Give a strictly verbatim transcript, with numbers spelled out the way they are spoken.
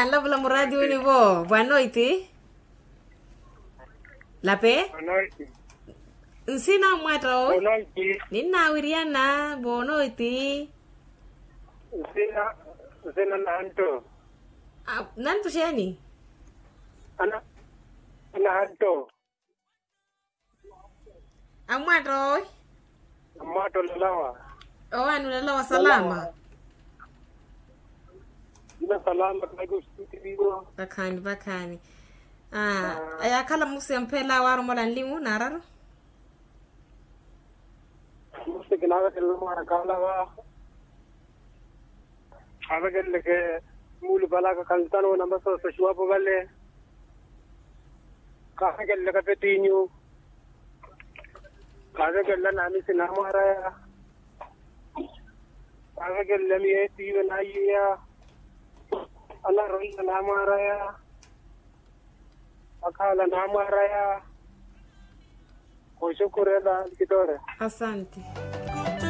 Ah, labla muradi uni bo. Boa noite. Lape? Boa noite. Nsina mwata o. Boa noite. Nina wiriana. Boa noite. Nsina, nsina nanto. Ah, nanto shani? Ana, nanto. Amwata o. Amato lalawa. O anu lalawa salama. Ina salama kago studio. Bakani bakani. Ah, aya kala musi mpela waro mola nlimu nararo. Musi kinaga kelma kala wa. Avagelle ke mulu bala ka kantano namaso so shuapo galle. Kaha gelle ka petinyu. Kaha gelle nami sinama haraya. Kaha gelle mi eti venaiya. Allah rohi nama haraya. Akala nama haraya. Ko shukure da kitore. Asante.